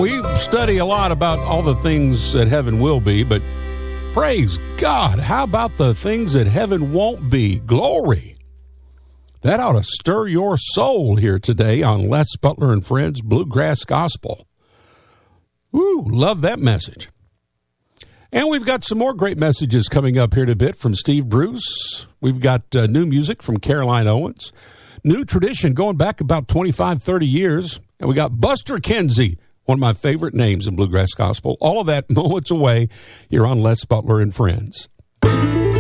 We study a lot about all the things that heaven will be, but praise God, how about the things that heaven won't be? Glory. That ought to stir your soul here today on Les Butler and Friends Bluegrass Gospel. Woo, love that message. And we've got some more great messages coming up here in a bit from Steve Bruce. We've got new music from Caroline Owens. New tradition going back about 25, 30 years. And we got Buster Kinsey, one of my favorite names in Bluegrass Gospel. All of that moments away here on Les Butler and Friends.